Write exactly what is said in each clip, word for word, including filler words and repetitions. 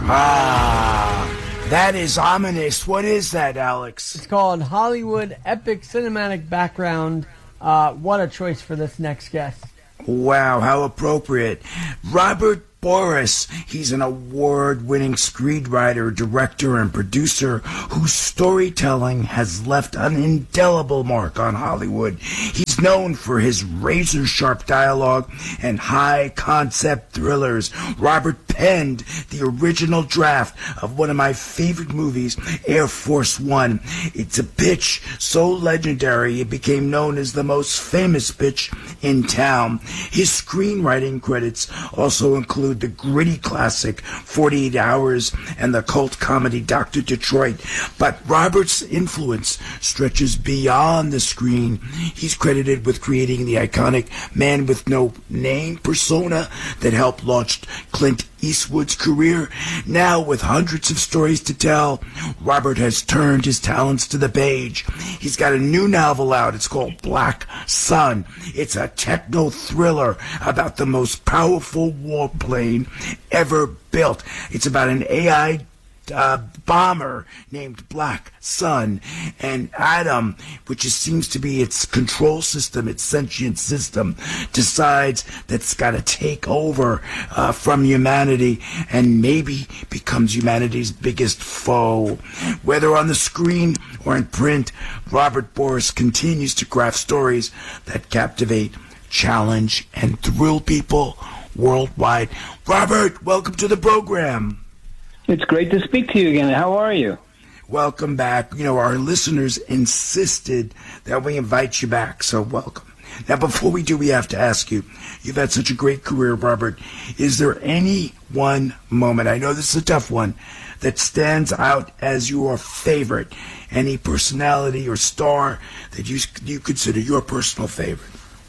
Ah, that is ominous. What is that, Alex? It's called Hollywood Epic Cinematic Background. Uh, what a choice for this next guest. Wow, how appropriate. Robert Boris, he's an award-winning screenwriter, director, and producer whose storytelling has left an indelible mark on Hollywood. He's known for his razor-sharp dialogue and high-concept thrillers. Robert penned the original draft of one of my favorite movies, Air Force One. It's a pitch so legendary it became known as the most famous pitch in town. His screenwriting credits also include the gritty classic forty-eight hours and the cult comedy Doctor Detroit. But Robert's influence stretches beyond the screen. He's credited with creating the iconic Man with No Name persona that helped launch Clint Eastwood's career. Now, with hundreds of stories to tell, Robert has turned his talents to the page. He's got a new novel out. It's called Black Sun. It's a techno thriller about the most powerful warplane ever built. It's about an A I Uh, bomber named Black Sun, and Adam, which is, seems to be its control system, its sentient system, decides that it's got to take over uh, from humanity and maybe becomes humanity's biggest foe. Whether on the screen or in print, Robert Boris continues to craft stories that captivate, challenge, and thrill people worldwide. Robert, welcome to the program. It's great to speak to you again. How are you? Welcome back. You know, our listeners insisted that we invite you back, so welcome. Now, before we do, we have to ask you, you've had such a great career, Robert. Is there any one moment, I know this is a tough one, that stands out as your favorite? Any personality or star that you, you consider your personal favorite?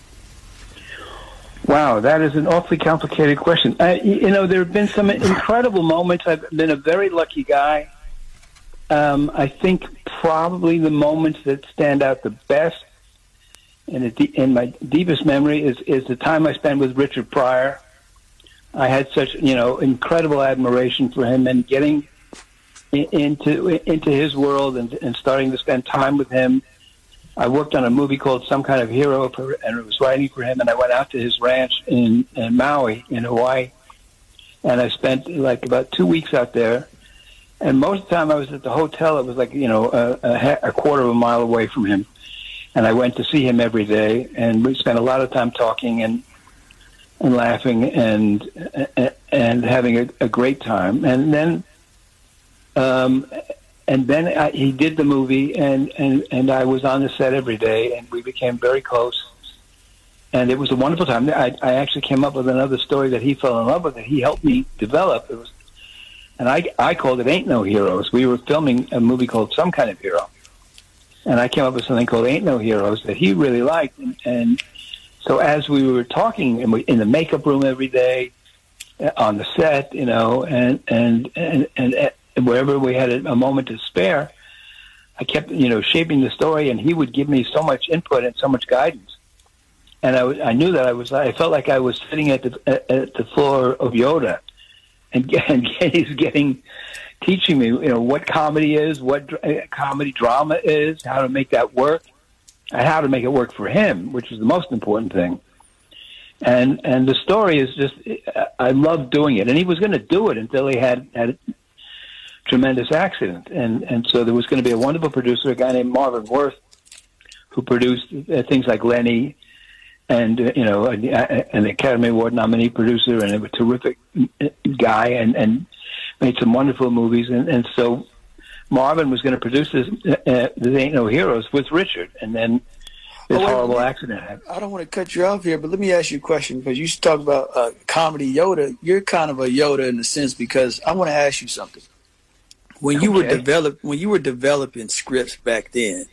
Wow, that is an awfully complicated question. Uh, you know, there have been some incredible moments. I've been a very lucky guy. Um, I think probably the moments that stand out the best, and in my deepest memory, is, is the time I spent with Richard Pryor. I had such, you know, incredible admiration for him, and getting into into his world and, and starting to spend time with him. I worked on a movie called Some Kind of Hero, and it was writing for him, and I went out to his ranch in, in Maui, in Hawaii, and I spent like about two weeks out there, and most of the time I was at the hotel. It was like, you know, a, a, a quarter of a mile away from him, and I went to see him every day, and we spent a lot of time talking and and laughing and and having a, a great time, and then um And then I, he did the movie, and, and, and I was on the set every day, and we became very close. And it was a wonderful time. I, I actually came up with another story that he fell in love with, that he helped me develop. It was, and I, I called it Ain't No Heroes. We were filming a movie called Some Kind of Hero. And I came up with something called Ain't No Heroes that he really liked. And, and so as we were talking in, in the makeup room every day, on the set, you know, and, and, and, and, and And wherever we had a, a moment to spare, I kept, you know, shaping the story, and he would give me so much input and so much guidance. And I, w- I knew that I was, I felt like I was sitting at the at, at the floor of Yoda, and, and he's getting, teaching me, you know, what comedy is, what dr- comedy drama is, how to make that work, and how to make it work for him, which is the most important thing. And and the story is just, I love doing it, and he was going to do it until he had had. tremendous accident, and and so there was going to be a wonderful producer, a guy named Marvin Worth, who produced uh, things like Lenny, and uh, you know, an, an Academy Award nominee producer, and a terrific guy, and and made some wonderful movies, and and so Marvin was going to produce this, uh, this Ain't No Heroes with Richard, and then this oh, horrible wait, accident happened. I don't want to cut you off here, but let me ask you a question, because you talk about uh, comedy Yoda. You're kind of a Yoda in a sense, because I want to ask you something. When you okay. were develop, when you were developing scripts back then,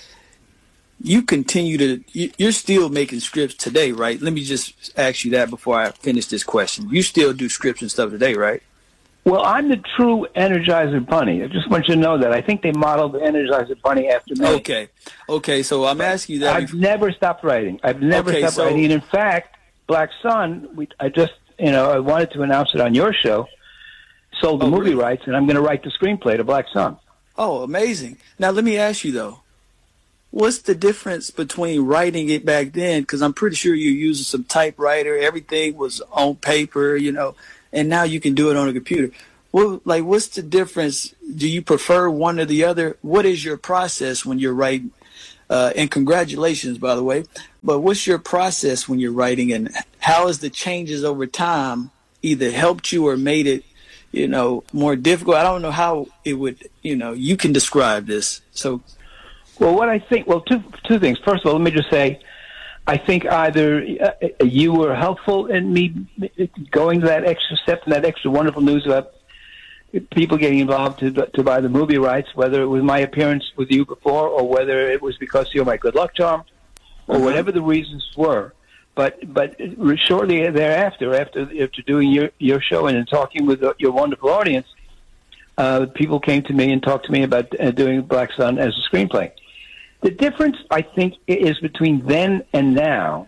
you continue to, you, you're still making scripts today, right? Let me just ask you that before I finish this question. You still do scripts and stuff today, right? Well, I'm the true Energizer Bunny. I just want you to know that. I think they modeled the Energizer Bunny after me. Okay. Okay, so I'm asking you that. I've before. never stopped writing. I've never okay, stopped so, writing. And in fact, Black Sun, we, I just, you know, I wanted to announce it on your show. sold the Oh, movie really? rights, and I'm going to write the screenplay to Black Sun. Oh, amazing. Now, let me ask you, though. What's the difference between writing it back then? Because I'm pretty sure you're using some typewriter. Everything was on paper, you know, and now you can do it on a computer. Well, like, what's the difference? Do you prefer one or the other? What is your process when you're writing? Uh, and congratulations, by the way. But what's your process when you're writing, and how has the changes over time either helped you or made it, you know, more difficult? I don't know how it would, you know, you can describe this. So, well, what I think, well, two two things. First of all, let me just say, I think either uh, you were helpful in me going to that extra step and that extra wonderful news about people getting involved to to buy the movie rights, whether it was my appearance with you before or whether it was because you're my good luck charm or uh-huh. whatever the reasons were. But but shortly thereafter, after after doing your, your show and talking with your wonderful audience, uh, people came to me and talked to me about uh, doing Black Sun as a screenplay. The difference, I think, is between then and now.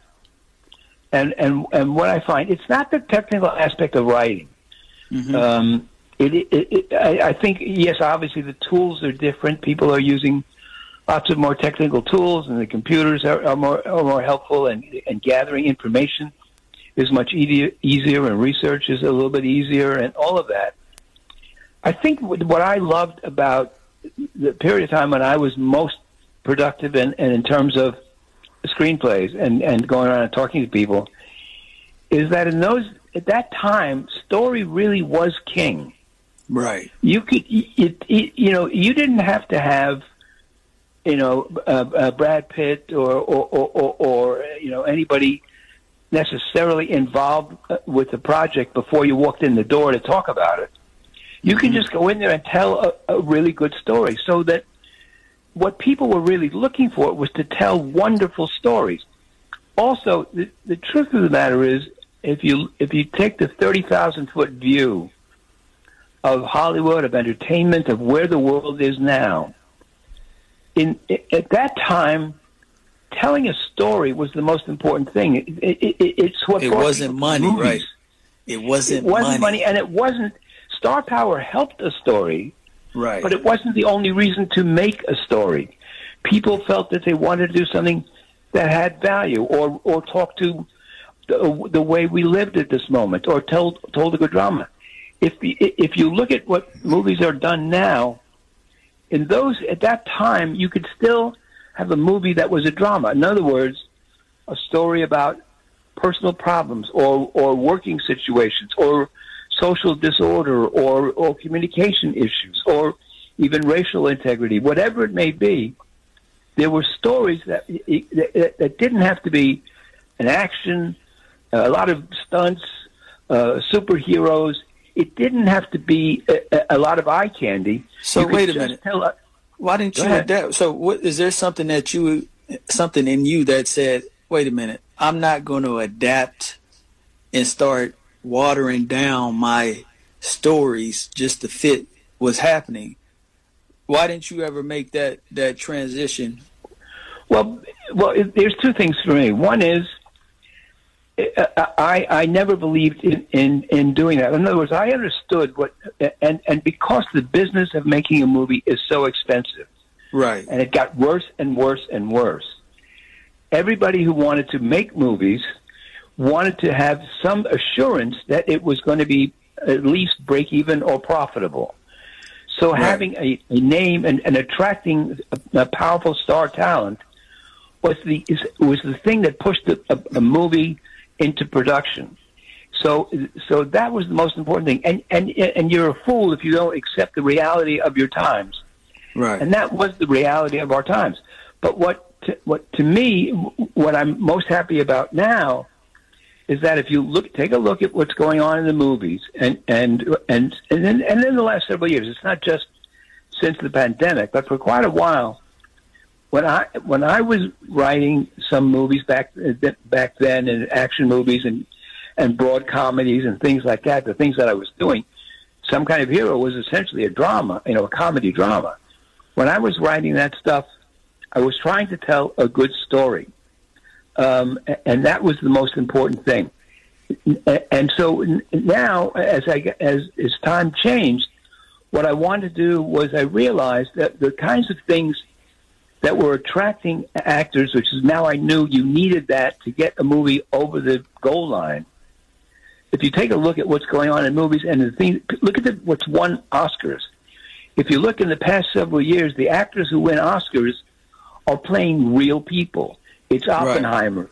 And, and, and what I find, it's not the technical aspect of writing. Mm-hmm. Um, it, it, it, I, I think, yes, obviously the tools are different. People are using lots of more technical tools, and the computers are, are more are more helpful, and, and gathering information is much easier, easier, and research is a little bit easier, and all of that. I think what I loved about the period of time when I was most productive and, and in terms of screenplays and, and going around and talking to people is that in those at that time, story really was king. Right. You could, it, it, you know, you didn't have to have, you know, uh, uh, Brad Pitt or or, or, or or you know anybody necessarily involved with the project before you walked in the door to talk about it. You can just go in there and tell a, a really good story. So that what people were really looking for was to tell wonderful stories. Also, the, the truth of the matter is, if you if you take the thirty thousand foot view of Hollywood, of entertainment, of where the world is now, in at that time, telling a story was the most important thing. It, it, it, it's what it brought wasn't money, movies. right? It wasn't. It wasn't money. money, and it wasn't. Star power helped a story, right? But it wasn't the only reason to make a story. People felt that they wanted to do something that had value, or or talk to the, the way we lived at this moment, or told told a good drama. If the, if you look at what movies are done now, in those at that time, you could still have a movie that was a drama. In other words, a story about personal problems, or or working situations, or social disorder, or or communication issues, or even racial integrity, whatever it may be. There were stories that that, that didn't have to be an action, a lot of stunts, uh, superheroes. It didn't have to be a, a lot of eye candy. So wait a minute. A, Why didn't you adapt? So what, is there something that you, something in you that said, wait a minute, I'm not going to adapt and start watering down my stories just to fit what's happening? Why didn't you ever make that, that transition? Well, well, it, there's two things for me. One is, I, I never believed in, in, in doing that. In other words, I understood what, and, and because the business of making a movie is so expensive, right, and it got worse and worse and worse, everybody who wanted to make movies wanted to have some assurance that it was going to be at least break even or profitable. So right. having a, a name and, and attracting a, a powerful star talent was the is, was the thing that pushed a, a, a movie into production. So so that was the most important thing. And and and you're a fool if you don't accept the reality of your times. Right. And that was the reality of our times. But what to, what to me, what I'm most happy about now is that if you look, take a look at what's going on in the movies, and and and and then and in the last several years, it's not just since the pandemic, but for quite a while. When I when I was writing some movies back back then, and action movies and and broad comedies and things like that, the things that I was doing, Some Kind of Hero was essentially a drama, you know, a comedy drama. When I was writing that stuff, I was trying to tell a good story. Um, and that was the most important thing. and so now, as I as as time changed, what I wanted to do was I realized that the kinds of things that were attracting actors, which is now I knew you needed that to get a movie over the goal line. If you take a look at what's going on in movies and the thing, look at the, what's won Oscars. If you look in the past several years, the actors who win Oscars are playing real people. It's Oppenheimer.